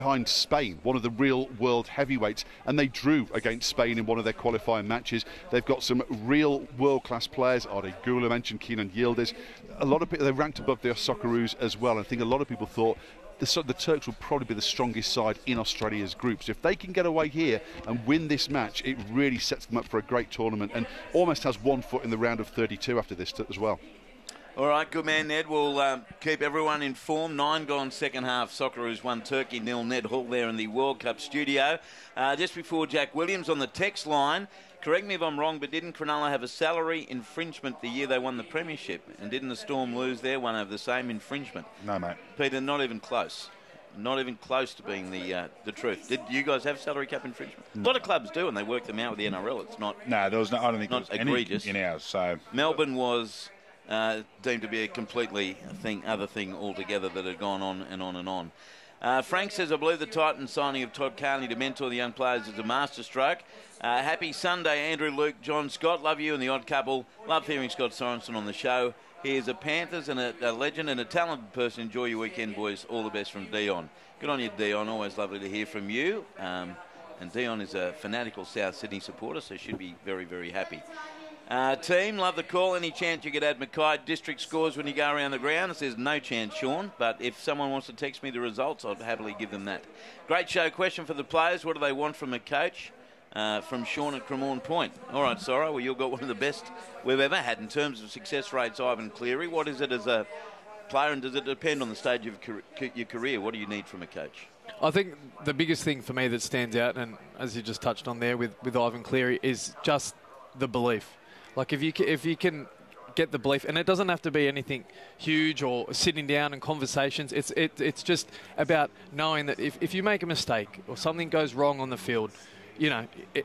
behind Spain, one of the real world heavyweights, and they drew against Spain in one of their qualifying matches. They've got some real world-class players. Ade Gula mentioned, Kenan Yildiz. A lot of people, they're ranked above the Socceroos as well. I think a lot of people thought the Turks will probably be the strongest side in Australia's group. So if they can get away here and win this match, it really sets them up for a great tournament and almost has one foot in the round of 32 after this as well. All right, good man, Ned. We'll keep everyone informed. 9 gone second half. Socceroos 1, Turkey 0. Ned Hall there in the World Cup studio. Just before Jack Williams on the text line, correct me if I'm wrong, but didn't Cronulla have a salary infringement the year they won the premiership? And didn't the Storm lose their one over the same infringement? No, mate. Peter, not even close. Not even close to being the truth. Did you guys have salary cap infringement? A lot of clubs do, and they work them out with the NRL. It's not. No, there was no. I don't think not there was egregious any in ours. So Melbourne was deemed to be a completely other thing altogether that had gone on and on and on. Frank says, I believe the Titans signing of Todd Carney to mentor the young players is a masterstroke. Happy Sunday, Andrew, Luke, John, Scott. Love you and the odd couple. Love hearing Scott Sorensen on the show. He is a Panthers and a legend and a talented person. Enjoy your weekend, boys. All the best from Dion. Good on you, Dion. Always lovely to hear from you. And Dion is a fanatical South Sydney supporter, so should be very, very happy. Team, love the call. Any chance you could add Mackay district scores when you go around the ground? It says no chance, Sean, but if someone wants to text me the results, I'd happily give them that. Great show. Question for the players. What do they want from a coach? From Sean at Cremorne Point. All right, Sora, well, you've got one of the best we've ever had in terms of success rates, Ivan Cleary. What is it as a player, and does it depend on the stage of your career? What do you need from a coach? I think the biggest thing for me that stands out, and as you just touched on there with Ivan Cleary, is just the belief. Like if you can get the belief, and it doesn't have to be anything huge or sitting down in conversations. It's just about knowing that if you make a mistake or something goes wrong on the field, you know,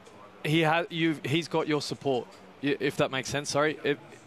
he's got your support. If that makes sense. Sorry.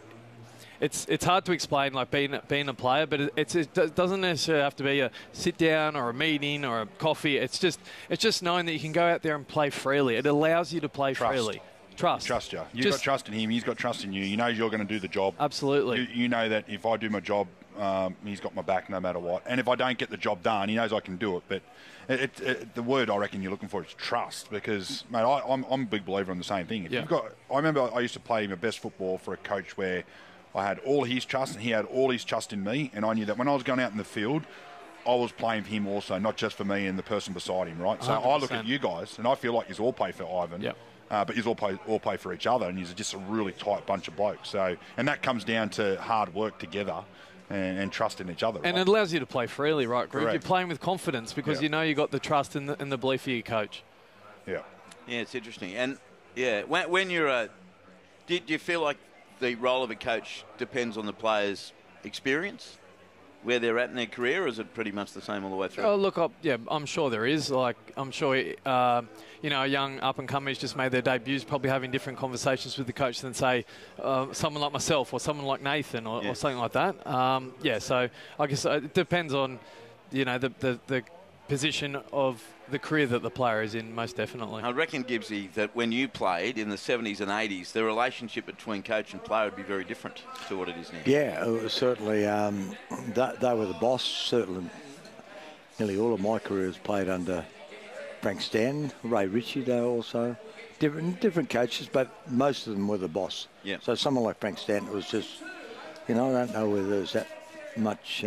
It's hard to explain, like being a player, but it doesn't necessarily have to be a sit down or a meeting or a coffee. It's just knowing that you can go out there and play freely. It allows you to play freely. Trust you. You've got trust in him. He's got trust in you. You know you're going to do the job. Absolutely. You know that if I do my job, he's got my back no matter what. And if I don't get the job done, he knows I can do it. But the word I reckon you're looking for is trust. Because, mate, I'm a big believer in the same thing. I remember I used to play my best football for a coach where I had all his trust and he had all his trust in me. And I knew that when I was going out in the field, I was playing for him also, not just for me and the person beside him, right? So 100%. I look at you guys, and I feel like you all play for Ivan. Yep. But you all play for each other, and you're just a really tight bunch of blokes. So, and that comes down to hard work together and trust in each other. And right? it allows you to play freely, right, Greg? Correct. You're playing with confidence because you know you got the trust and the belief of your coach. Yeah. Yeah, it's interesting. And, yeah, when you're do you feel like the role of a coach depends on the player's experience, where they're at in their career, or is it pretty much the same all the way through? Oh, look, I'm sure there is. Like, I'm sure, a young up-and-comers just made their debuts, probably having different conversations with the coach than, say, someone like myself or someone like Nathan or something like that. So I guess it depends on, the position of the career that the player is in, most definitely. I reckon, Gibbsy, that when you played in the 70s and 80s, the relationship between coach and player would be very different to what it is now. Yeah, it was certainly. They were the boss. Certainly, nearly all of my career was played under Frank Stanton, Ray Ritchie. They were also different coaches, but most of them were the boss. Yeah. So someone like Frank Stanton was just, I don't know whether there was that much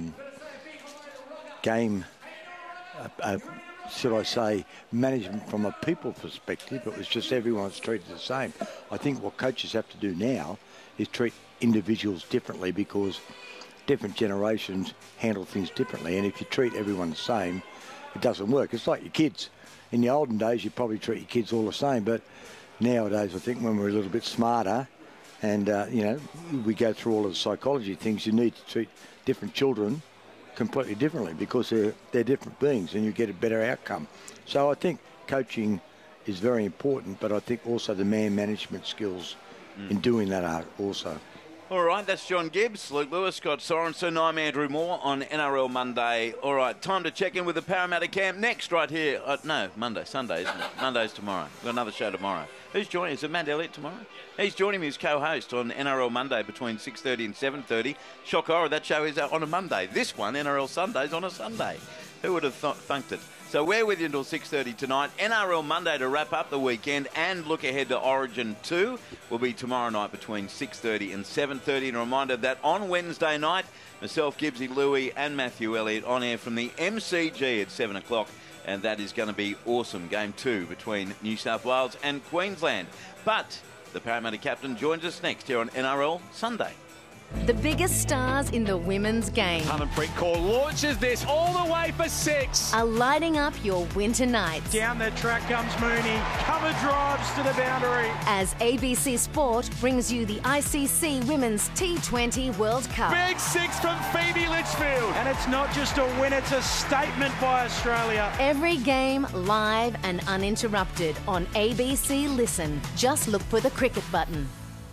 game. Should I say, management from a people perspective. It was just everyone's treated the same. I think what coaches have to do now is treat individuals differently because different generations handle things differently. And if you treat everyone the same, it doesn't work. It's like your kids. In the olden days, you probably treat your kids all the same. But nowadays, I think when we're a little bit smarter and, we go through all of the psychology things, you need to treat different children completely differently because they're different beings and you get a better outcome. So I think coaching is very important, but I think also the man management skills in doing that are also. All right, that's John Gibbs, Luke Lewis, Scott Sorensen. I'm Andrew Moore on NRL Monday. All right, time to check in with the Parramatta camp next right here. Sunday, isn't it? Monday's tomorrow. We've got another show tomorrow. Who's joining? Is it Matt Elliott tomorrow? He's joining me as co-host on NRL Monday between 6:30 and 7:30. Shock horror, that show is on a Monday. This one, NRL Sunday, is on a Sunday. Who would have thunked it? So we're with you until 6:30 tonight. NRL Monday to wrap up the weekend and look ahead to Origin 2 will be tomorrow night between 6:30 and 7:30. And a reminder that on Wednesday night, myself, Gibbsy, Louie and Matthew Elliott on air from the MCG at 7 o'clock. And that is going to be awesome. Game 2 between New South Wales and Queensland. But the Parramatta captain joins us next here on NRL Sunday. The biggest stars in the women's game Hunnenfreet Call launches this all the way for 6. are lighting up your winter nights. Down the track comes Mooney. Cover drives to the boundary. As ABC Sport brings you the ICC Women's T20 World Cup. Big 6 from Phoebe Litchfield. And it's not just a win, it's a statement by Australia. Every game live and uninterrupted on ABC Listen. Just look for the cricket button.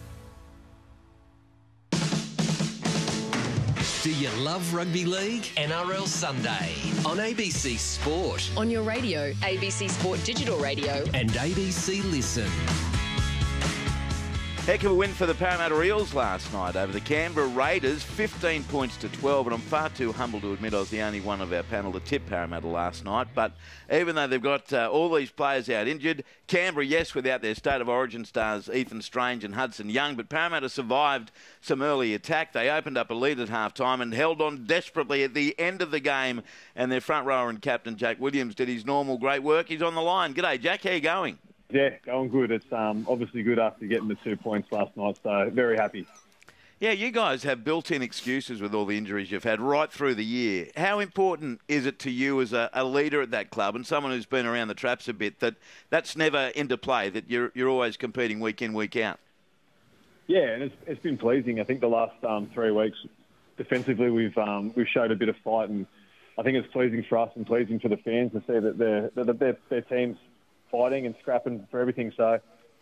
Do you love rugby league? NRL Sunday on ABC Sport On your radio, ABC Sport Digital Radio. and ABC Listen. Heck of a win for the Parramatta Eels last night over the Canberra Raiders, 15 points to 12, and I'm far too humble to admit I was the only one of our panel to tip Parramatta last night. But even though they've got all these players out injured, Canberra, yes, without their State of Origin stars Ethan Strange and Hudson Young, but Parramatta survived some early attack. They opened up a lead at half-time and held on desperately at the end of the game, and their front rower and captain, Jack Williams, did his normal great work. He's on the line. G'day, Jack. How you going? Yeah, going good. It's obviously good after getting the 2 points last night, so very happy. Yeah, you guys have built-in excuses with all the injuries you've had right through the year. How important is it to you as a leader at that club and someone who's been around the traps a bit that that's never into play, that you're always competing week in, week out? Yeah, and it's been pleasing. I think the last 3 weeks defensively we've showed a bit of fight, and I think it's pleasing for us and pleasing for the fans to see that their team's fighting and scrapping for everything. So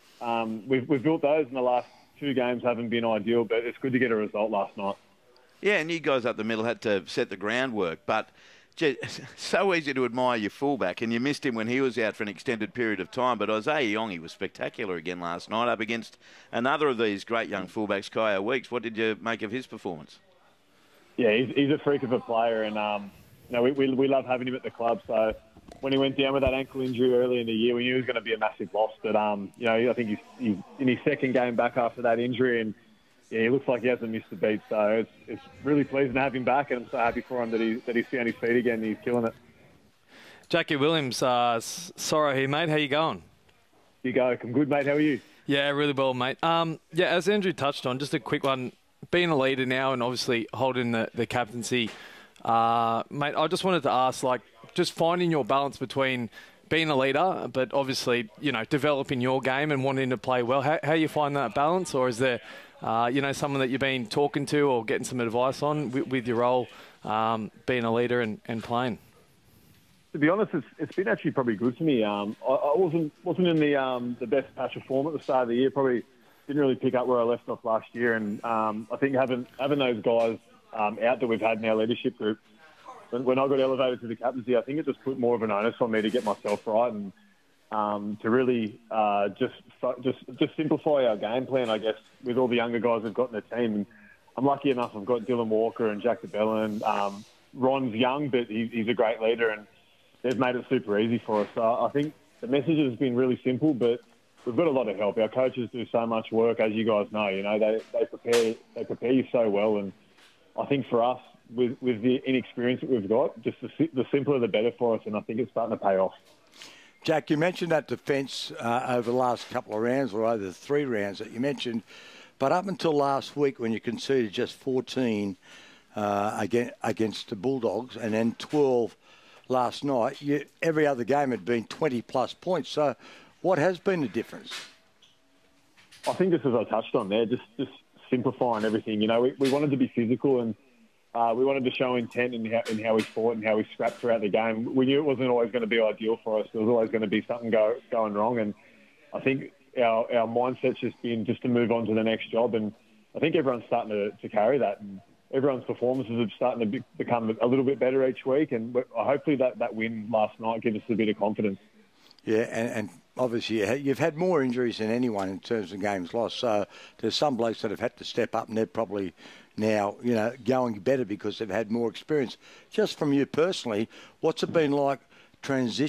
we've built those, and the last 2 games haven't been ideal, but it's good to get a result last night. Yeah, and you guys up the middle had to set the groundwork, but gee, so easy to admire your fullback, and you missed him when he was out for an extended period of time. But Isaiah Yongi was spectacular again last night up against another of these great young fullbacks, Kyle Weeks. What did you make of his performance? Yeah, he's a freak of a player, and we love having him at the club. So when he went down with that ankle injury early in the year, we knew it was going to be a massive loss. But I think he's in his second game back after that injury, and yeah, he looks like he hasn't missed a beat. So it's really pleasing to have him back, and I'm so happy for him that he's found his feet again and he's killing it. Jackie Williams, sorry here, mate. How you going? You go. I'm good, mate. How are you? Yeah, really well, mate. As Andrew touched on, just a quick one. Being a leader now and obviously holding the captaincy, mate, I just wanted to ask, just finding your balance between being a leader, but obviously, developing your game and wanting to play well. How you find that balance, or is there, someone that you've been talking to or getting some advice on with your role, being a leader and playing? To be honest, it's been actually probably good for me. I wasn't in the best patch of form at the start of the year. Probably didn't really pick up where I left off last year, and I think having those guys out that we've had in our leadership group. When I got elevated to the captaincy, I think it just put more of an onus on me to get myself right and to really just simplify our game plan, I guess, with all the younger guys we've got in the team. And I'm lucky enough I've got Dylan Walker and Jack DeBellin. Ron's young, but he's a great leader, and they've made it super easy for us. So I think the message has been really simple, but we've got a lot of help. Our coaches do so much work, as you guys know. They prepare you so well, and I think for us, with the inexperience that we've got, just the simpler the better for us, and I think it's starting to pay off. Jack, you mentioned that defence over the last couple of rounds, or over the 3 rounds that you mentioned, but up until last week when you conceded just 14 against the Bulldogs and then 12 last night, every other game had been 20-plus points. So what has been the difference? I think just as I touched on there, just simplifying everything. We wanted to be physical, and we wanted to show intent in how we fought and how we scrapped throughout the game. We knew it wasn't always going to be ideal for us. There was always going to be something going wrong, and I think our mindset's just been just to move on to the next job, and I think everyone's starting to carry that, and everyone's performances are starting to become a little bit better each week, and hopefully that win last night gives us a bit of confidence. Yeah, and obviously you've had more injuries than anyone in terms of games lost, so there's some blokes that have had to step up, and they're probably now, going better because they've had more experience. Just from you personally, what's it been like transition